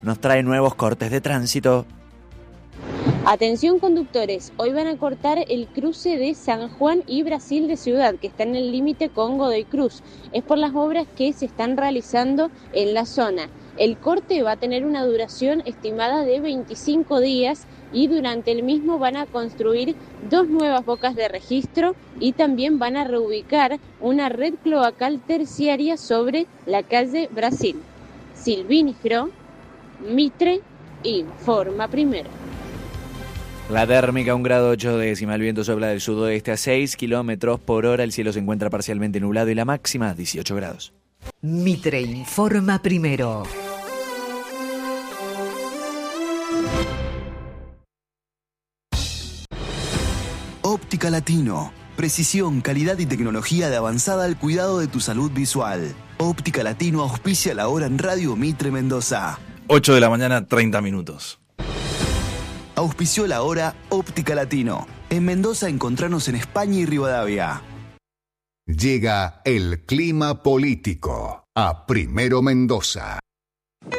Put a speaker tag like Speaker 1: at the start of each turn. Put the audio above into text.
Speaker 1: nos trae nuevos cortes de tránsito.
Speaker 2: Atención conductores, hoy van a cortar el cruce de San Juan y Brasil de Ciudad, que está en el límite con Godoy Cruz. Es por las obras que se están realizando en la zona. El corte va a tener una duración estimada de 25 días y durante el mismo van a construir 2 nuevas bocas de registro y también van a reubicar una red cloacal terciaria sobre la calle Brasil. Silvini Gro, Mitre, informa primero.
Speaker 1: La térmica 1,8 grados, el viento sopla del sudoeste a 6 kilómetros por hora, el cielo se encuentra parcialmente nublado y la máxima 18 grados.
Speaker 3: Mitre informa primero.
Speaker 4: Óptica Latino. Precisión, calidad y tecnología de avanzada al cuidado de tu salud visual. Óptica Latino auspicia la hora en Radio Mitre Mendoza.
Speaker 5: 8 de la mañana, 30 minutos.
Speaker 4: Auspició la hora Óptica Latino. En Mendoza encontranos en España y Rivadavia.
Speaker 6: Llega el clima político a Primero Mendoza.